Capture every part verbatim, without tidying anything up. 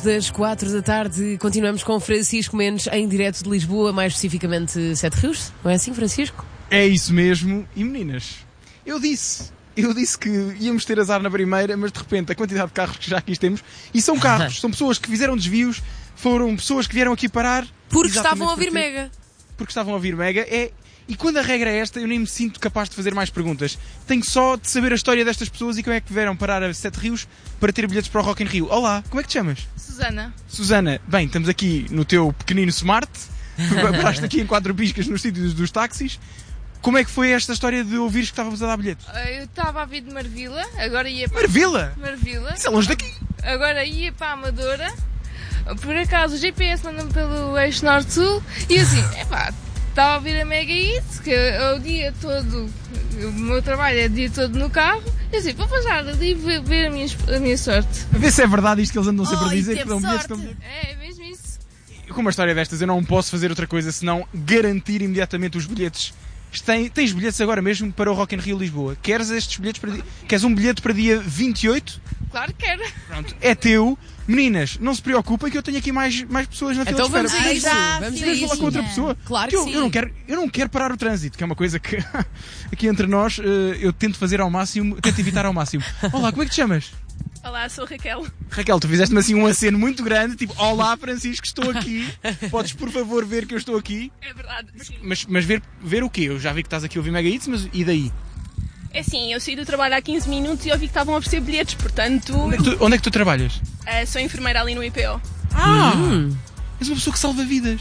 das quatro da tarde, continuamos com Francisco Mendes em direto de Lisboa, mais especificamente Sete Rios. Não é assim, Francisco? É isso mesmo. E meninas, eu disse, eu disse que íamos ter azar na primeira, mas de repente a quantidade de carros que já aqui temos, e são carros, são pessoas que fizeram desvios, foram pessoas que vieram aqui parar. Porque estavam a ouvir porque, Mega. Porque estavam a ouvir Mega, é... E quando a regra é esta, eu nem me sinto capaz de fazer mais perguntas. Tenho só de saber a história destas pessoas e como é que vieram parar a Sete Rios para ter bilhetes para o Rock in Rio. Olá, como é que te chamas? Susana. Susana, bem, estamos aqui no teu pequenino Smart. Paraste aqui em quatro piscas nos sítios dos táxis. Como é que foi esta história de ouvires que estávamos a dar bilhetes? Eu estava a vir de Marvila, agora ia para... Marvila? Marvila. Isso é longe daqui. Agora ia para a Amadora. Por acaso o G P S manda-me pelo eixo norte-sul e eu assim, epá... Estava a ouvir a Mega Hits, que é o dia todo, o meu trabalho é o dia todo no carro. Eu assim, vou passar ali e ver, ver a, minha, a minha sorte. A ver se é verdade isto que eles andam sempre oh, a dizer, que dão bilhetes, estão... É, é mesmo isso. Com uma história destas eu não posso fazer outra coisa senão garantir imediatamente os bilhetes. Tem, tens bilhetes agora mesmo para o Rock in Rio Lisboa. Queres estes bilhetes para dia... Queres um bilhete para dia vinte e oito? Claro que quero. Pronto, é teu. Meninas, não se preocupem que eu tenho aqui mais, mais pessoas na fila Então de espera. vamos a isso. já, Vamos a Queres falar isso. com outra pessoa? Claro que que eu, sim. eu, não quero, eu não quero parar o trânsito, que é uma coisa que aqui entre nós eh, eu tento fazer ao máximo, tento evitar ao máximo. Olá, como é que te chamas? Olá, sou a Raquel. Raquel, tu fizeste-me assim um aceno muito grande, tipo, olá Francisco, estou aqui. Podes por favor ver que eu estou aqui? É verdade. Sim. Mas, mas ver, ver o quê? Eu já vi que estás aqui a ouvir Mega Hits, mas e daí? É assim, eu saí do trabalho há quinze minutos e ouvi que estavam a oferecer bilhetes, portanto... Onde é que tu, onde é que tu trabalhas? eh, sou enfermeira ali no I P O. Ah! Hum. És uma pessoa que salva vidas.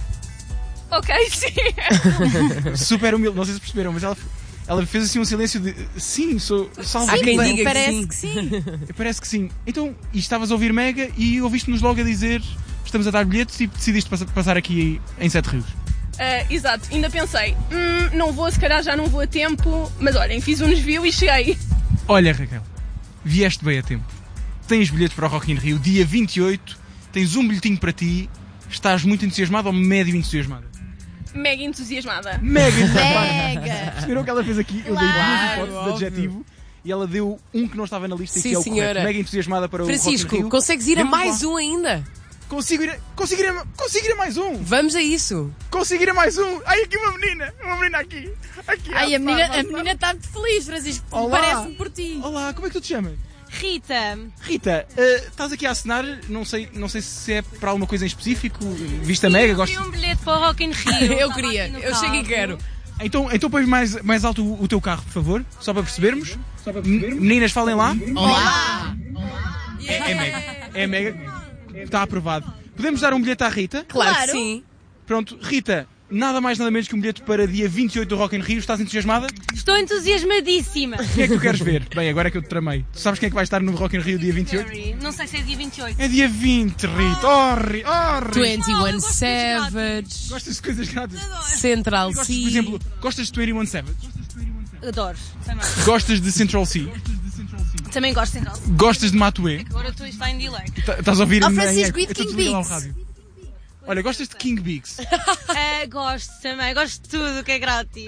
Ok, sim. Super humilde, não sei se perceberam, mas ela, ela fez assim um silêncio de sim, sou salvo Há quem vidas. diga que Parece sim. que sim. Parece que sim. Então, e estavas a ouvir Mega e ouviste-nos logo a dizer estamos a dar bilhetes e decidiste passar, passar aqui em Sete Rios. Eh, exato, ainda pensei, hum, não vou, se calhar já não vou a tempo, mas olhem, fiz um desvio e cheguei. Olha, Raquel, vieste bem a tempo. Tens bilhetes para o Rock in Rio, dia vinte e oito, tens um bilhetinho para ti. Estás muito entusiasmada ou médio entusiasmada? Mega entusiasmada. Mega entusiasmada! Mega. Perceberam o que ela fez aqui? Eu dei duas hipóteses de adjetivo e ela deu um que não estava na lista e Sim, que é o senhora. correto. Mega entusiasmada para o Rock in Francisco, Rio. consegues ir a Vamos mais lá. um ainda? Consigo ir, a, consigo, ir a, consigo ir a mais um! Vamos a isso. Consigo ir a mais um! Ai, aqui uma menina! Uma menina aqui! aqui Ai, a ah, menina, pá, a pá, menina está muito feliz, Francisco. Olá. Parece-me por ti. Olá, como é que tu te chamas? Rita, Rita, eh, estás aqui a assinar, não sei, não sei se é para alguma coisa em específico, vista Mega, gosto... um bilhete para o Rock in Rio. Eu Estava queria, aqui no eu chego e carro. quero. Então, então põe mais, mais alto o, o teu carro, por favor, só para percebermos. M- Meninas, falem lá. Olá! É, é Mega, é Mega, está aprovado. Podemos dar um bilhete à Rita? Claro, Claro. que sim. Pronto, Rita, nada mais nada menos que um bilhete para dia vinte e oito do Rock in Rio, estás entusiasmada? Estou entusiasmadíssima. Quem é que tu queres ver? Bem, agora é que eu te tramei. Tu sabes quem é que vai estar no Rock in Rio dia vinte e oito? Harry. Não sei se é dia vinte e oito. É dia vinte, Rita. Oh, Rita. Oh, Rita. vinte e um Oh, eu gosto de Savage, Gostas de coisas grátis? Central Gostas, C. por exemplo, gostas de vinte e um Savage? Adoro. Também. Gostas de Central C? Também gosto de Central. Gostas de Matuê? Agora estou está em delay. Tá- Estás a ouvir? Oh, na- Francisco, é- e de é tudo King desligar lá o Bigs? rádio. Olha, gostas de King Bigs? Ah, gosto também. Gosto de tudo que é grátis.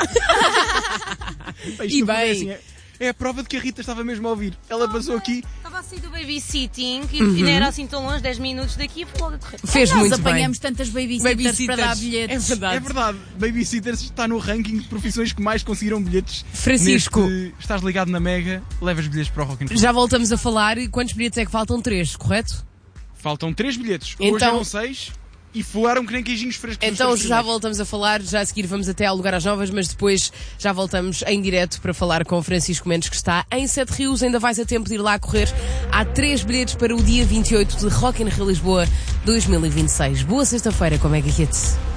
Bem, isto E no fundo é bem. assim, é, é a prova de que a Rita estava mesmo a ouvir. Ela passou aqui. Estava a sair do babysitting e e não era assim tão longe, dez minutos daqui e fui logo a correr. Fez Nós muito bem. apanhamos tantas babysitters, para dar É bilhetes. verdade. É verdade, Babysitters está no ranking de profissões que mais conseguiram bilhetes. Francisco. Neste, estás ligado na Mega, levas bilhetes para o Rock in Rio. Já voltamos a falar. E quantos bilhetes é que faltam? Três, correto? Faltam três bilhetes. Hoje Então- eram seis e voaram que nem queijinhos frescos. nos Então teus já primeiros. voltamos a falar, já a seguir vamos até ao lugar às novas, mas depois já voltamos em direto para falar com o Francisco Mendes, que está em Sete Rios. Ainda vais a tempo de ir lá correr. Há três bilhetes para o dia vinte e oito de Rock in Rio Lisboa dois mil e vinte e seis. Boa sexta-feira com a Mega Hits.